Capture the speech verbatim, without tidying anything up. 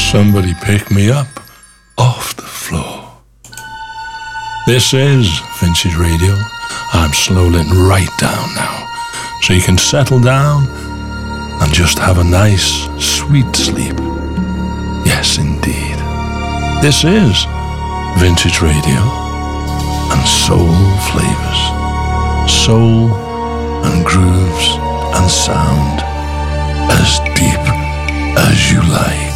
Somebody pick me up off the floor. This is Vintage Radio. I'm slowing right down now, so you can settle down and just have a nice, sweet sleep. Yes, indeed. This is Vintage Radio and Soul Flavors. Soul and grooves and sound as deep as you like.